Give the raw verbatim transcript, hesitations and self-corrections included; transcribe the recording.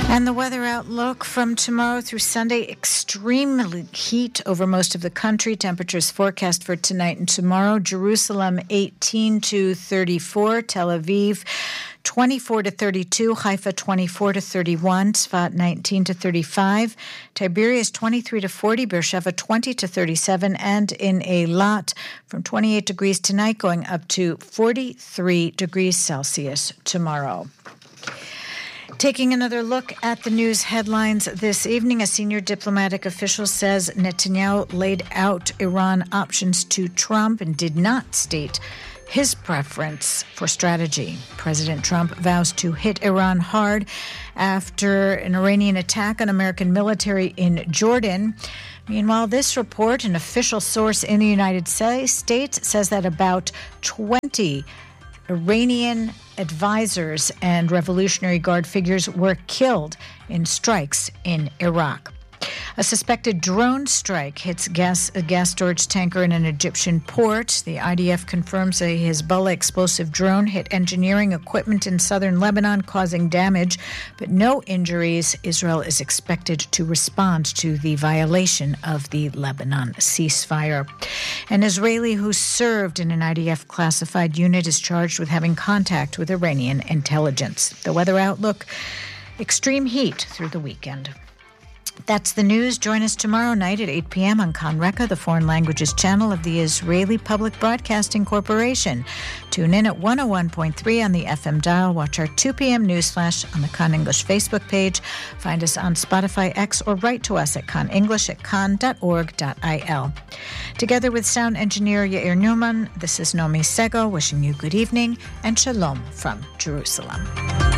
And the weather outlook from tomorrow through Sunday, extreme heat over most of the country. Temperatures forecast for tonight and tomorrow. Jerusalem eighteen to thirty-four, Tel Aviv twenty-four to thirty-two, Haifa twenty-four to thirty-one, Tzfat nineteen to thirty-five, Tiberias twenty-three to forty, Beersheva twenty to thirty-seven, and in Eilat from twenty-eight degrees tonight going up to forty-three degrees Celsius tomorrow. Taking another look at the news headlines this evening, a senior diplomatic official says Netanyahu laid out Iran options to Trump and did not state his preference for strategy. President Trump vows to hit Iran hard after an Iranian attack on American military in Jordan. Meanwhile, this report, an official source in the United States, says that about twenty Iranian advisors and Revolutionary Guard figures were killed in strikes in Iraq. A suspected drone strike hits gas, a gas storage tanker in an Egyptian port. The I D F confirms a Hezbollah explosive drone hit engineering equipment in southern Lebanon, causing damage, but no injuries. Israel is expected to respond to the violation of the Lebanon ceasefire. An Israeli who served in an I D F classified unit is charged with having contact with Iranian intelligence. The weather outlook, extreme heat through the weekend. That's the news. Join us tomorrow night at eight p.m. on Kan Reka, the foreign languages channel of the Israeli Public Broadcasting Corporation. Tune in at one oh one point three on the F M dial. Watch our two p.m. newsflash on the Kan English Facebook page. Find us on Spotify, X, or write to us at kanenglish at kan dot org dot I L. Together with sound engineer Yair Newman, this is Nomi Sego wishing you good evening and shalom from Jerusalem.